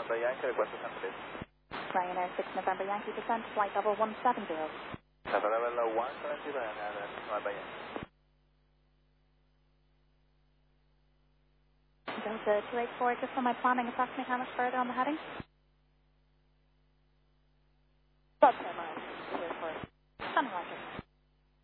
November Yankee, request descent please. Ryanair 6 November Yankee descent, flight level 170. Level 170, Ryanair 6 November Yankee. Delta 284, just for my planning, approximately how much further on the heading?